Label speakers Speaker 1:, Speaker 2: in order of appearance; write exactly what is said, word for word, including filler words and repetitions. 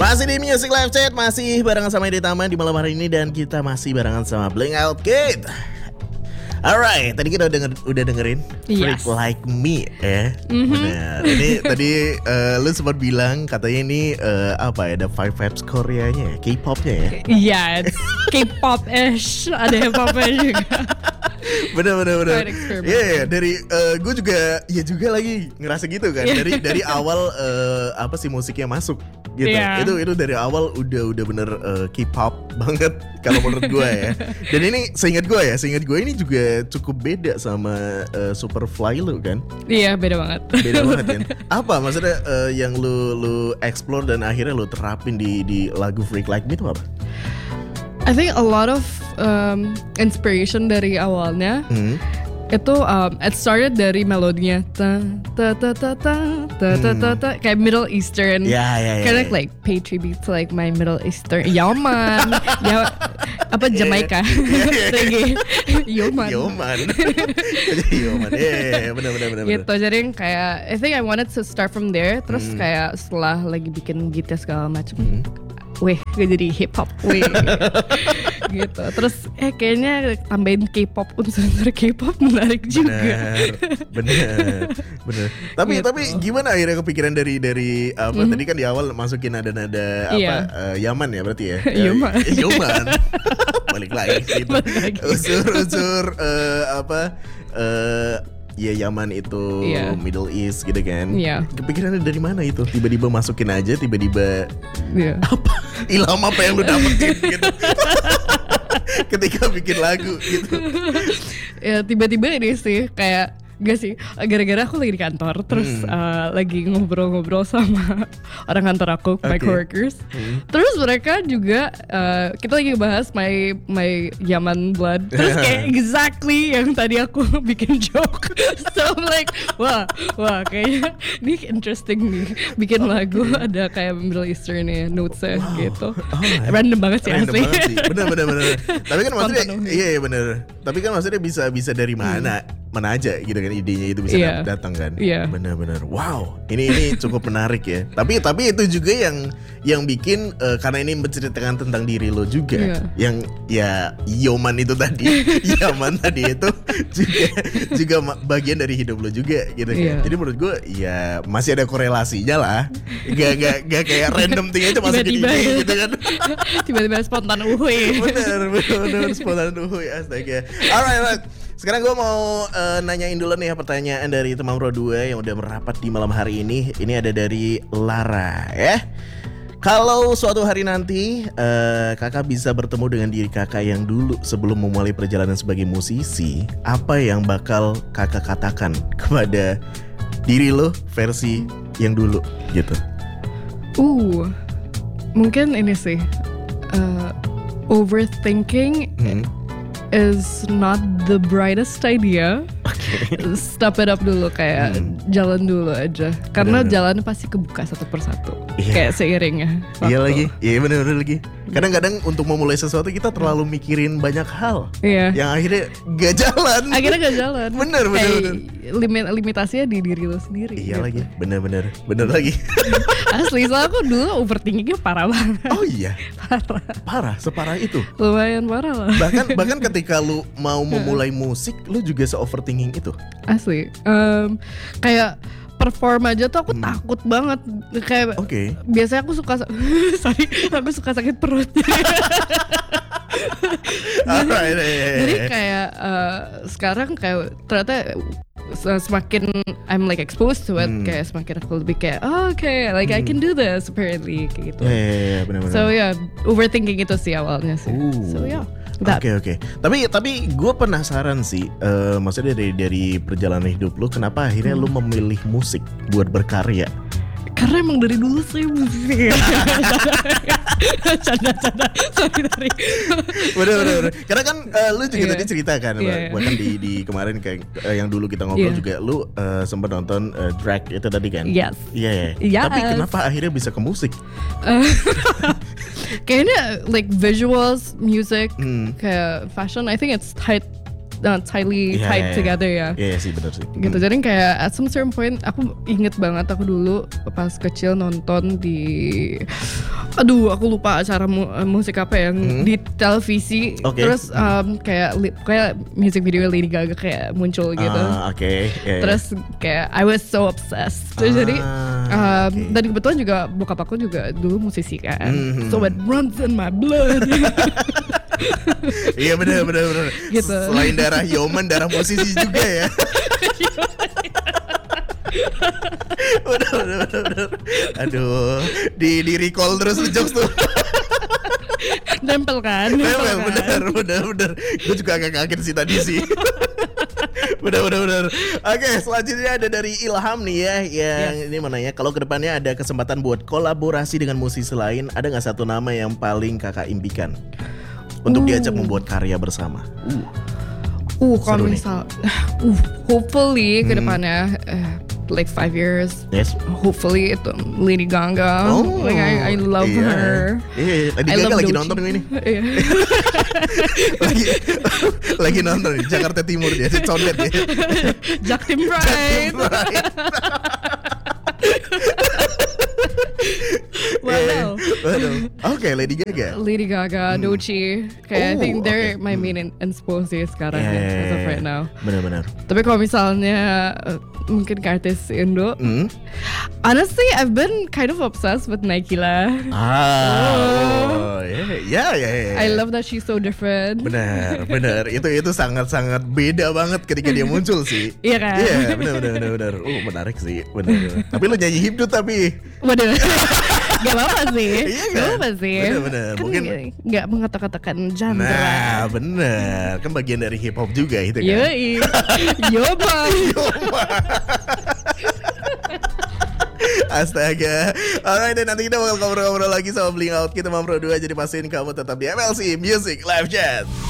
Speaker 1: Masih di Music Live Chat, masih barengan sama Edi Taman di malam hari ini dan kita masih barengan sama Blink Out Kid. Alright, tadi kita udah denger, udah dengerin Freak
Speaker 2: Yes.
Speaker 1: Like Me ya. Mm-hmm. Benar. Ini tadi uh, lu sempat bilang katanya ini uh, apa ya, ada five vibes Koreanya ya, K-popnya ya.
Speaker 2: Iya, yeah, K-pop-ish, ada hip-hopnya juga.
Speaker 1: Bener bener bener.
Speaker 2: Iya
Speaker 1: yeah, yeah, dari uh, gue juga ya juga lagi ngerasa gitu kan. Dari dari awal uh, apa sih musiknya masuk gitu. Yeah. Itu itu dari awal udah udah bener uh, K-pop banget kalau menurut gue ya. Dan ini seingat gue ya, seingat gue ini juga cukup beda sama uh, Superfly lu kan.
Speaker 2: Iya, beda banget.
Speaker 1: Beda banget kan. Apa maksudnya uh, yang lu lu explore dan akhirnya lu terapin di di lagu Freak Like Me itu apa?
Speaker 2: I think a lot of um, inspiration dari awalnya hmm. itu um, it started dari melodinya ta ta ta ta ta ta ta ta ta kayak Middle Eastern,
Speaker 1: yeah, yeah, yeah,
Speaker 2: kind of
Speaker 1: yeah.
Speaker 2: like pay tribute to like my Middle Eastern Yaman, ya apa Jamaica, reggae, Yaman,
Speaker 1: Yaman, Yaman, yeah, benar benar benar.
Speaker 2: Gitu, jadi kayak I think I wanted to start from there, terus hmm. kayak setelah lagi bikin gitar segala macam. Hmm. Weh, gue jadi hip hop, weh, gitu. Terus, eh kayaknya tambahin K-pop, unsur-unsur K-pop menarik juga.
Speaker 1: Bener, bener, bener. Tapi, gitu. Tapi gimana akhirnya kepikiran dari dari apa? Mm-hmm. Tadi kan di awal masukin nada-nada apa? Yeah. Uh, Yaman ya berarti ya?
Speaker 2: Yaman.
Speaker 1: Uh, Yaman. Balik lagi gitu. Unsur-unsur uh, apa? Uh, Ya Yaman itu yeah. Middle East gitu kan.
Speaker 2: Yeah.
Speaker 1: Kepikirannya dari mana itu? Tiba-tiba masukin aja, tiba-tiba
Speaker 2: yeah.
Speaker 1: apa? Ilham apa yang lu dapetin gitu? Ketika bikin lagu gitu.
Speaker 2: Ya tiba-tiba ini sih kayak gak sih, gara-gara aku lagi di kantor terus hmm. uh, lagi ngobrol-ngobrol sama orang kantor aku, okay. my coworkers. Hmm. Terus mereka juga uh, kita lagi bahas my my Yaman blood. Terus kayak exactly yang tadi aku bikin joke. So I'm like, wah, wah kayaknya ini interesting nih. Bikin okay. lagu ada kayak Middle Eastern ya notesnya wow. gitu. Oh, random banget sih
Speaker 1: random
Speaker 2: asli.
Speaker 1: Banget sih. Bener bener bener. Tapi kan maksudnya iya iya bener. Tapi kan maksudnya bisa bisa dari mana? Hmm. Mana aja gitu kan idenya itu bisa yeah. datang kan.
Speaker 2: Yeah.
Speaker 1: Benar-benar. Wow. Ini ini cukup menarik ya. Tapi tapi itu juga yang yang bikin uh, karena ini menceritakan tentang diri lo juga. Yeah. Yang ya Yaman itu tadi, Yaman tadi itu juga juga bagian dari hidup lo juga gitu kan. Yeah. Jadi menurut gue ya masih ada korelasinya lah. Gak gak gak kayak random thing aja masukin ide gitu kan.
Speaker 2: Tiba-tiba spontan uhuy.
Speaker 1: Bener bener spontan uhuy astaga. Alright, alright. Sekarang gue mau uh, nanyain dulu nih ya pertanyaan dari teman Bro dua yang udah merapat di malam hari ini. Ini ada dari Lara ya. Kalau suatu hari nanti uh, kakak bisa bertemu dengan diri kakak yang dulu sebelum memulai perjalanan sebagai musisi, apa yang bakal kakak katakan kepada diri lo versi yang dulu gitu?
Speaker 2: Uh, mungkin ini sih uh, overthinking. Hmm. Is not the brightest idea. Okay. Stop it up dulu kayak hmm. jalan dulu aja. Karena bener, jalan pasti kebuka satu persatu. Yeah. Kayak seiringnya.
Speaker 1: Iya lagi, iya benar-benar lagi. Kadang-kadang untuk memulai sesuatu kita terlalu mikirin banyak hal.
Speaker 2: Iya.
Speaker 1: Yang akhirnya gak jalan.
Speaker 2: Akhirnya gak jalan.
Speaker 1: Bener bener. bener.
Speaker 2: Limit limitasinya di diri lo sendiri.
Speaker 1: Iya gitu. Lagi, bener-bener, bener lagi.
Speaker 2: Asli soalnya aku dulu overthinkingnya parah banget.
Speaker 1: Oh iya.
Speaker 2: Parah.
Speaker 1: Parah, separah itu.
Speaker 2: Lumayan parah lah.
Speaker 1: Bahkan bahkan ketika lu mau memulai musik, lu juga se-overthinking itu.
Speaker 2: Asli. Um, kayak perform aja tuh aku hmm. takut banget. Kayak
Speaker 1: okay.
Speaker 2: biasanya aku suka sorry, aku suka sakit perut.
Speaker 1: Alright,
Speaker 2: jadi, yeah, yeah. jadi kayak uh, sekarang kayak ternyata semakin I'm like exposed to it, hmm. kayak semakin aku lebih kayak oh, oke, okay, like hmm. I can do this apparently kayak gitu.
Speaker 1: Yeah, yeah, yeah, benar-benar.
Speaker 2: So yeah, overthinking itu sih awalnya sih.
Speaker 1: Ooh.
Speaker 2: So yeah.
Speaker 1: Oke okay, oke. Okay. Tapi tapi gue penasaran sih, uh, maksudnya dari dari perjalanan hidup lu, kenapa akhirnya hmm. lu memilih musik buat berkarya?
Speaker 2: Karena emang dari dulu sih musik. Canda-canda. Sorry sorry.
Speaker 1: Bener bener. Karena kan uh, lu juga yeah. tadi cerita kan,
Speaker 2: yeah.
Speaker 1: bahkan di di kemarin kayak uh, yang dulu kita ngobrol yeah. juga, lu uh, sempat nonton uh, drag itu tadi kan?
Speaker 2: Yes.
Speaker 1: Iya. Yeah, yeah.
Speaker 2: Yes.
Speaker 1: Tapi kenapa akhirnya bisa ke musik?
Speaker 2: Uh, kayaknya like visuals, music, hmm. kayak fashion. I think it's tight. Uh, tightly yeah, tied yeah, together ya.
Speaker 1: Iya yeah, sih benar sih.
Speaker 2: Gitu. Hmm. Jadi kayak at some certain point aku inget banget aku dulu pas kecil nonton di Aduh, aku lupa acara mu- musik apa yang
Speaker 1: Hmm.
Speaker 2: di televisi.
Speaker 1: Oke.
Speaker 2: Terus um, kayak li- kayak music video Lady Gaga kayak muncul gitu.
Speaker 1: Ah, oke. Ya, ya.
Speaker 2: Terus kayak I was so obsessed. Terus
Speaker 1: Ah,
Speaker 2: jadi um,
Speaker 1: oke.
Speaker 2: dan kebetulan juga bokap aku juga dulu musisi kan.
Speaker 1: Mhm.
Speaker 2: So it runs in my blood.
Speaker 1: Iya benar benar benar.
Speaker 2: Gitu.
Speaker 1: Selain darah Yoman, darah musisi juga ya. Bener, bener, bener, bener. Aduh, di di recall terus jokes tuh.
Speaker 2: Nempel kan? Nempel
Speaker 1: Bener,
Speaker 2: kan?
Speaker 1: bener, bener, bener. Gue juga agak kaget sih tadi sih. Bener, bener, bener. Oke, selanjutnya ada dari Ilham nih ya, yang ini menanya kalau kedepannya ada kesempatan buat kolaborasi dengan musisi lain, ada nggak satu nama yang paling kakak impikan untuk
Speaker 2: Uh.
Speaker 1: diajak membuat karya bersama? Uh,
Speaker 2: Uh, kalau
Speaker 1: Seru nih.
Speaker 2: misal, uh, hopefully
Speaker 1: Hmm.
Speaker 2: kedepannya, uh, like five years,
Speaker 1: yes.
Speaker 2: hopefully itu Lady Gaga. Like I, I love
Speaker 1: iya.
Speaker 2: her.
Speaker 1: Iya, tadi
Speaker 2: I
Speaker 1: Gaga
Speaker 2: love
Speaker 1: lagi
Speaker 2: Doechii.
Speaker 1: nonton ini.
Speaker 2: Iya.
Speaker 1: lagi lagi nonton di Jakarta Timur dia, si condet dia.
Speaker 2: Jaktim Pride.
Speaker 1: Right.
Speaker 2: Wow.
Speaker 1: Waduh. Oke, Lady Gaga.
Speaker 2: Lady Gaga, Doechii. Kayak I
Speaker 1: Oh,
Speaker 2: think they're
Speaker 1: oke.
Speaker 2: my main in- inspirasi sekarang
Speaker 1: Iya,
Speaker 2: ya,
Speaker 1: iya,
Speaker 2: as of
Speaker 1: iya.
Speaker 2: right now.
Speaker 1: Benar-benar.
Speaker 2: Tapi kalau misalnya uh, mungkin ke artis Indo,
Speaker 1: Hmm?
Speaker 2: honestly I've been kind of obsessed with Naikila.
Speaker 1: Ah, oh, ya, ya, ya, ya.
Speaker 2: I love that she's so different.
Speaker 1: Benar, benar. Itu itu sangat-sangat beda banget ketika dia muncul sih.
Speaker 2: Iya kan?
Speaker 1: Iya, benar, benar, benar, benar. Oh, menarik sih, benar. benar. Tapi lu nyanyi hipdut tapi.
Speaker 2: Waduh, gak apa-apa sih,
Speaker 1: Iya
Speaker 2: gak
Speaker 1: kan?
Speaker 2: apa-apa sih.
Speaker 1: Bener-bener,
Speaker 2: Kan
Speaker 1: mungkin-
Speaker 2: gak- gak mengatakan genre.
Speaker 1: Nah, benar. Kan bagian dari hip hop juga itu kan.
Speaker 2: Yoi, yo bang.
Speaker 1: Astaga. Alright, dan nanti kita bakal ngobrol-ngobrol lagi sama Bling Out. Kita mau berdua, jadi pastiin kamu tetap di M L C Music Live Chat.